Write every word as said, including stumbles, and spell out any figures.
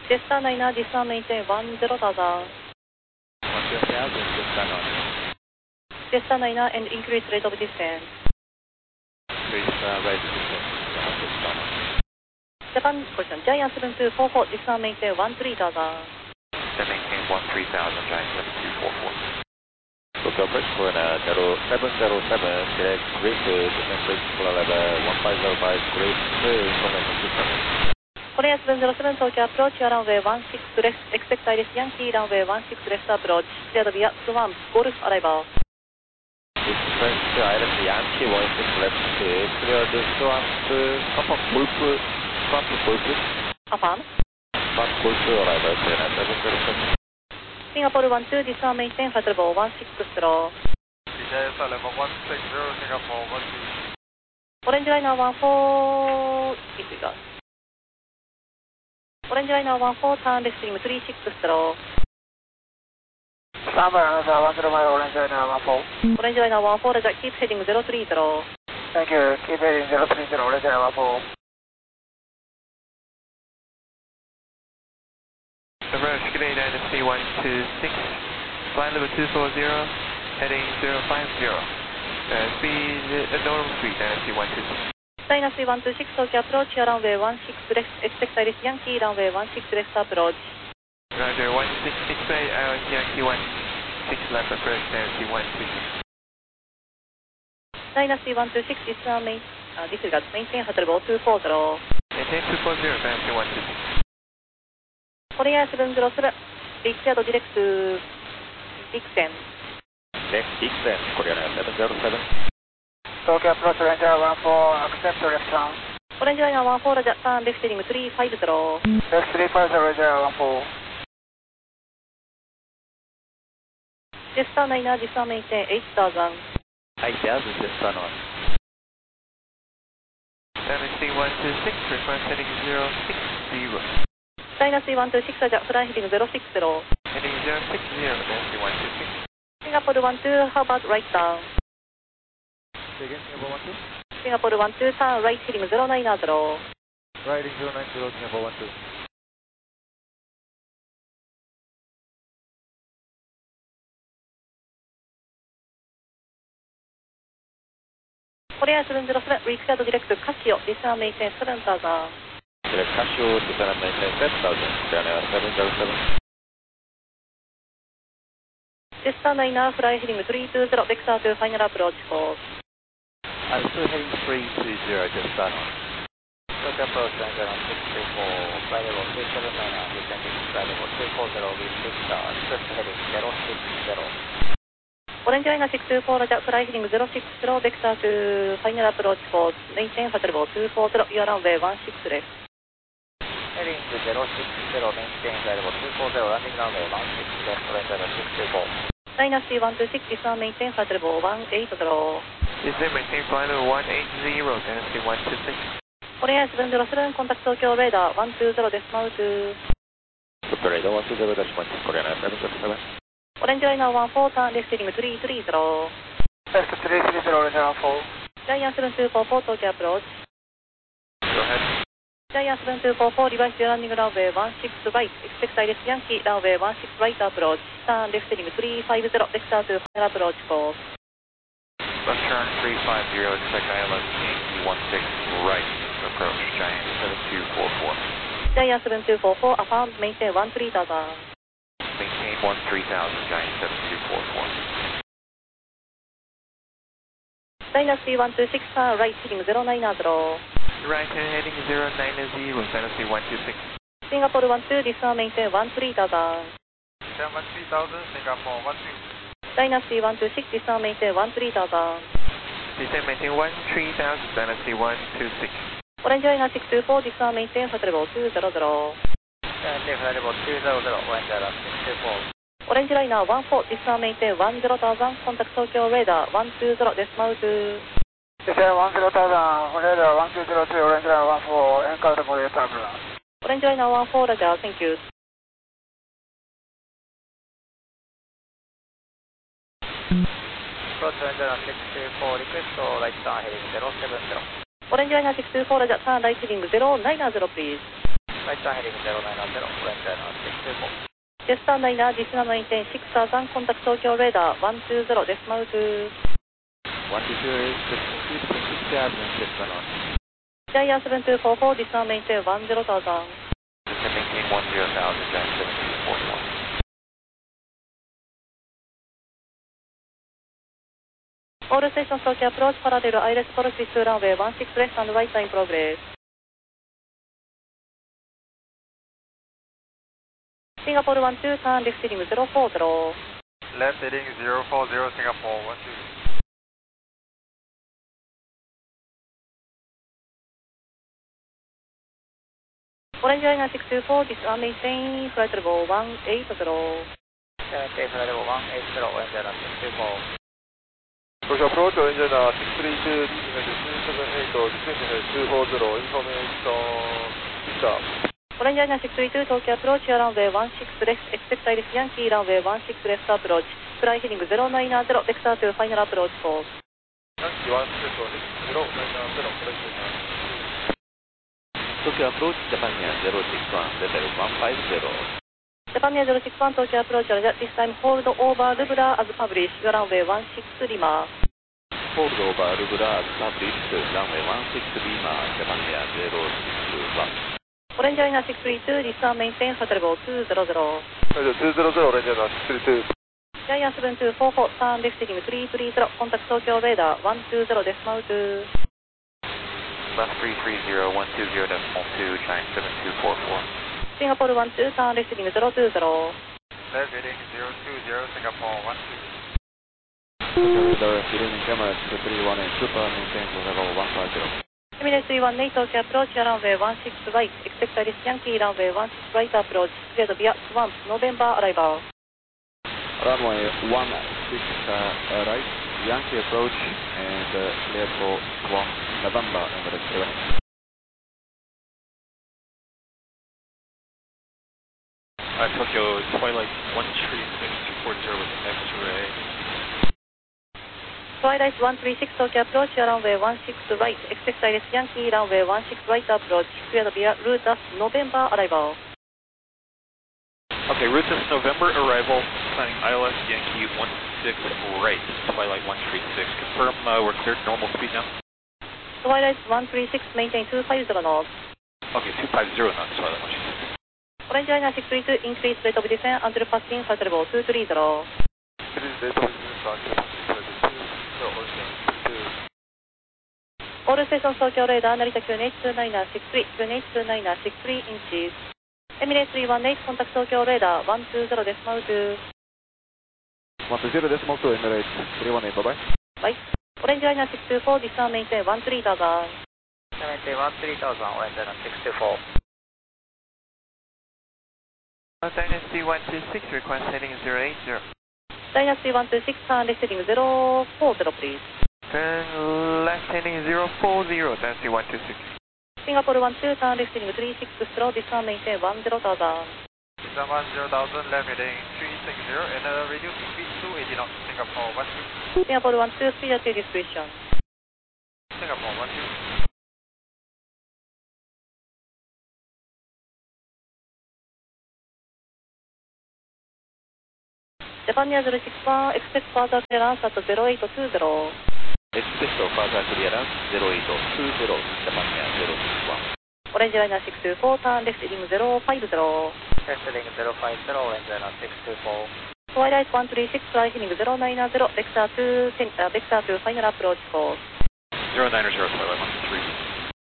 Jetstar niner, dismount maintain one zero thousand. one zero thousand, Jetstar nine. Jetstar niner and increase rate of descent. Increase uh, rate of descent, uh, Jetstar nine. Japan question, Giant seven two four four, dismount maintain one three thousand. Then maintain one three thousand, Giant seven two four four. Tokyo approach for uh, seven zero seven, direct grid to descent bridge full level one five zero five, grid to information system. Korea seven zero seven, Tokyo approach, runway one six left, expect Iris Yankee, runway one six left approach, cleared via Swan, Golf arrival. Expect Iris Yankee one six left, cleared Swan, Papa Golf, Papa Golf. Affirm. Papa Golf arrival, seven zero seven. Singapore one two, dismount maintain, flight level one six zero. Delta level one six zero, Singapore one two. Orange liner one four, disregard. Orange liner one four, turn left stream three six zero. Standby another one zero mile, Orange liner one four. Orange liner one four, Roger, keep heading zero three zero. Thank you, keep heading zero three zero, Orange liner one four. Approach, good day, Dynasty one two six, flight level two four zero, heading zero five zero. Uh, speed, uh, normal speed, Dynasty one two six. Dynasty one two six, Tokyo approach, runway one six left, expect Iris Yankee, runway one six left approach. Roger, one six, expect Iris Yankee one six left approach, Dynasty one two six. Dynasty one two six, dismount main, uh, disregard, maintain flight level two four zero. Maintain two four zero, Dynasty one two six. Korea seven zero seven, big cleared direct to Dixon. Next Dixon, Korea seven zero seven. Tokyo approach, Orange liner one four, accept left turn. Orange liner one four, Roger, turn left steering three five zero. Left three five zero, Orange liner one four. Jetstar niner, dismount maintain eight thousand. eight thousand, Jetstar nine. Dynasty one two six, request heading zero six zero. Dynasty one two six, Roger, fly heading zero six zero. Heading zero six zero, Dynasty one two six. Singapore one two, how about right down? Say again, Singapore one two. Singapore one two, turn right heading zero nine zero. Riding zero nine zero, Singapore one two. Korea seven zero seven, recleared direct to Casio, dismount maintain seven thousand. Direct Casio, descent maintain seven thousand, Korea seven zero seven. Jetstar niner, fly heading three two zero, vector to final approach course. I'm still heading three two zero, Jetstar nine. Tokyo approach, Orange liner six three four, flight level three seven nine, descending flight level two four zero with vector, swift heading zero six zero. Orange liner six two four, Roger, fly heading zero six zero, vector to final approach course, maintain flight level two four zero, your runway one six left. Heading to zero six zero, maintain flight level two four zero, landing runway one six left, Orange liner six two four. Dynasty one two six, dismount maintain flight level one eight zero. Descent maintain flight level one eight zero, Dynasty one two six. Korea seven zero seven, contact Tokyo radar one two zero, decimal two. Tokyo radar one two zero, decimal two, Korea seven zero seven. Orange liner one four, turn left heading three three zero. Left three three zero, Orange liner one four. Giant seven two four four, Tokyo approach. Go ahead. Giant seven two four four, reverse your landing runway one six right, expect Iris Yankee, runway one six right approach, turn left heading three five zero, vector to final approach course. Left turn three five zero, expect I L S Yankee one six right, approach, Giant seven two four four. Giant seven two four four, affirm, maintain one three thousand. Maintain one three thousand, Giant seven two four four. Dynasty one two six, turn right heading zero nine zero. Right turn heading zero nine zero, Dynasty one two six. Singapore one two, dismount maintain one three thousand. Descent one three thousand, Singapore one two. Dynasty one two six, dismount maintain one three thousand. Descent maintain one three thousand, Dynasty one two six. Orange liner six two four, dismount maintain flight level two zero zero. Maintain flight level two zero zero, Orange liner six two four. Orange liner one four, dismount maintain one zero thousand, contact Tokyo radar one two zero, decimal two. Descent one zero thousand, radar one two zero two, Orange liner one four, encounter for your turbulence. Orange liner one four, Roger, thank you. Approach Orange liner six two four, request to right turn heading zero seven zero. Orange liner six two four, Roger, turn right heading zero nine zero, please. Right turn heading zero nine zero, wind six two four. ジェスターナイナー、実ななマインテン、シックスアーザン、コンタクト東京レーダー、ワンツーゼロ、デスマウト。 one two zero, six seven, six one on. ジャイアンセブンツーフォーフォー、実ななマインテン、ワンゼロターザン。 Descend maintain one zero thousand, Giant seven two four four. All stations Tokyo approach parallel I L S policy to runway one six left and right in progress. Singapore one two, turn left heading zero four zero. Left heading zero four zero, Singapore one two. Orange Liner six two four, disarm maintain, flight level one eight zero. Maintain flight level one eight zero, Orange Liner six two four. Push approach, Orange Liner six three two, two seven eight, descending two four zero, information, stop. Orange Liner six three two, Tokyo approach, runway one six left, expect I L S Yankee, runway one six left approach, fly heading zero nine zero, vector to final approach course. Yankee one six zero nine zero, Orange Liner. Tokyo approach, Japan Air zero six one, level one five zero. Japan Air zero six one, Tokyo approach, this time hold over Lubra as published, runway one six Lima. Hold over Lubra as published, runway one six Lima, Japan Air zero six one. Orange Liner six three two, disarm maintain, flight level two zero zero. two zero zero, Orange Liner six three two. Giant seven two four four, turn left heading three three zero, contact Tokyo radar one two zero, decimal two. Left three three zero, one two zero decimal two, Giant seven two four four. Singapore one two, turn left heading zero two zero. Left heading zero two zero, Singapore one two. Tokyo radar, heading camera two three one eight, super maintain level one five zero. Emirates three one eight, Tokyo approach, runway one six right, expect I L S Yankee, runway one six right approach, cleared via Swamp, November arrival. Runway one six uh, right, Yankee approach, and uh, cleared for Swamp, November, Emirates seven. Uh, Tokyo, Twilight one three six two four zero with X-ray. Twilight one three six, Tokyo approach, runway one six right, expect I L S Yankee, runway one six right approach, cleared via Rutas, November arrival. Okay, Rutas November arrival, planning I L S Yankee one six right, Twilight one three six. Confirm uh, we're cleared normal speed now? Twilight one three six, maintain two five zero knots. Okay, two five zero knots, Twilight one three six. Orange Liner six three two, increase rate of descent until passing flight level two three zero. Increase rate of descent until passing flight level two three zero, Orange Liner six two. All stations Tokyo radar, Narita Q N H two nine six three, Q N H two nine six three inches. Emirates three one eight, contact Tokyo radar one two zero decimal two. one two zero decimal two, Emirates three one eight, bye bye. Bye. Orange Liner six two four, disarm maintain one three thousand. Maintain one three thousand, Orange Liner six two four. Dynasty one two six, request heading zero eight zero. Dynasty one two six, turn left heading zero four zero, please. Turn left heading zero four zero, Dynasty one two six. Singapore one two, turn left heading three six zero, disarm maintain one zero thousand. Disarm one zero thousand, left heading three six zero, and uh, reduce speed to eighty knots, Singapore one two. Singapore one two, speed at your discretion. Singapore one two. Japan Air zero six one, expect further clearance at zero eight two zero. Expect further clearance zero eight two zero, Japan Air zero six one. Orange Liner six two four, turn left heading zero five zero. Left heading zero five zero, Orange Liner six two four. Twilight one three six, fly heading zero nine zero, vector to, uh, vector to final approach course. zero nine zero, Twilight one three.